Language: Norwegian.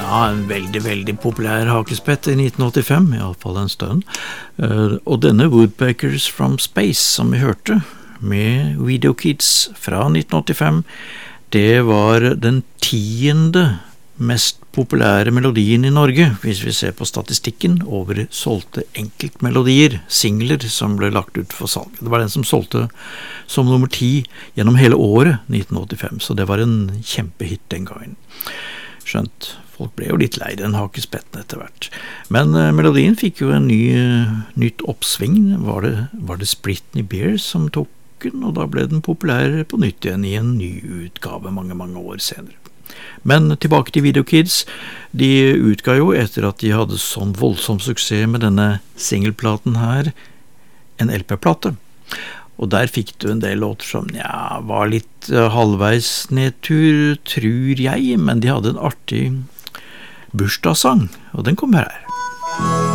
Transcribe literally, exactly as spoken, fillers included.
Ja, en veldig, veldig populær hakespett i nitten åttifem, i alle fall en stund. Uh, og denne Woodpeckers from Space, som vi hørte, med Video Kids fra nitten åttifem, det var den tiende mest populære melodien i Norge, hvis vi ser på statistikken over solgte enkeltmelodier, singler som ble lagt ut for salg. Det var den som solgte som nummer ti gjennom hele året nitten åttifem, så det var en kjempehit den gangen. Skjønt, folk ble jo litt lei den hakespetten etter hvert. Men uh, melodien fikk jo en ny, uh, nytt oppsving. Var det, var det Britney Spears som tok den, og da ble den populær på nytt igjen i en ny utgave mange, mange år senere. Men tilbake til Video Kids. De utga jo etter at de hadde sånn voldsom suksess med denne singleplaten her, en L P-plate. Og der fikk du en del låter som ja, var litt uh, halvveis nedtur, tror jeg, men de hadde en artig bursdagssang, og den kommer her.